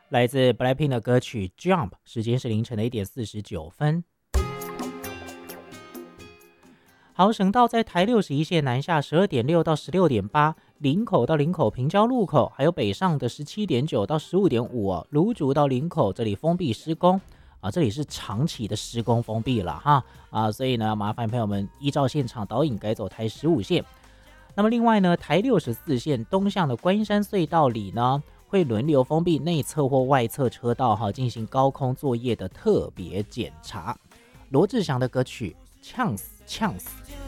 来自 BLACKPINK 的歌曲 Jump， 时间是凌晨的1:49。好，省道在台61线南下12.6到16.8，林口到林口平交路口，还有北上的17.9到15.5，芦竹到林口这里封闭施工啊，这里是长期的施工封闭了哈啊，所以呢，麻烦朋友们依照现场导引改走台15线。那么另外呢，台64线东向的观音山隧道里呢，会轮流封闭内侧或外侧车道哈，进行高空作业的特别检查。罗志祥的歌曲呛死呛死。